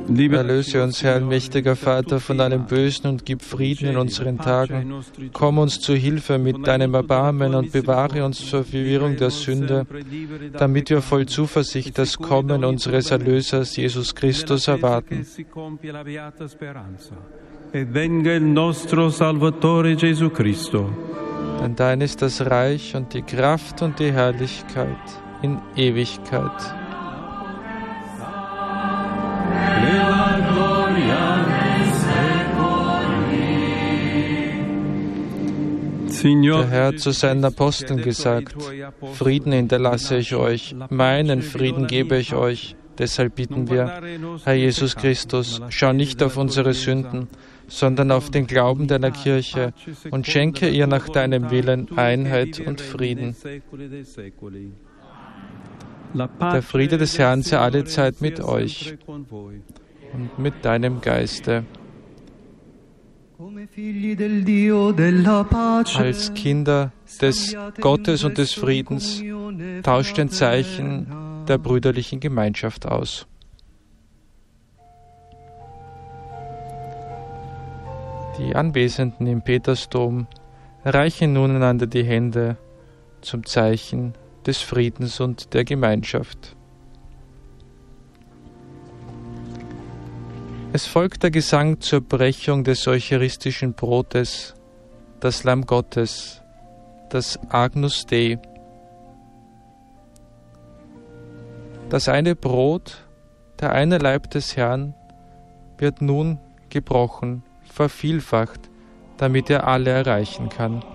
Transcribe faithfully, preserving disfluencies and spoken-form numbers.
Erlöse uns, Herr, mächtiger Vater, von allem Bösen und gib Frieden in unseren Tagen. Komm uns zu Hilfe mit deinem Erbarmen und bewahre uns vor Verwirrung der Sünde, damit wir voll Zuversicht das Kommen unseres Erlösers Jesus Christus erwarten. E venga il nostro Salvatore Gesù Cristo. Denn dein ist das Reich und die Kraft und die Herrlichkeit in Ewigkeit. Der Herr hat zu seinen Aposteln gesagt: Frieden hinterlasse ich euch, meinen Frieden gebe ich euch. Deshalb bitten wir, Herr Jesus Christus, schau nicht auf unsere Sünden, sondern auf den Glauben deiner Kirche und schenke ihr nach deinem Willen Einheit und Frieden. Der Friede des Herrn sei alle Zeit mit euch und mit deinem Geiste. Als Kinder des Gottes und des Friedens tauscht ein Zeichen der brüderlichen Gemeinschaft aus. Die Anwesenden im Petersdom reichen nun einander die Hände zum Zeichen des Friedens und der Gemeinschaft. Es folgt der Gesang zur Brechung des eucharistischen Brotes, das Lamm Gottes, das Agnus Dei. Das eine Brot, der eine Leib des Herrn, wird nun gebrochen, vervielfacht, damit er alle erreichen kann.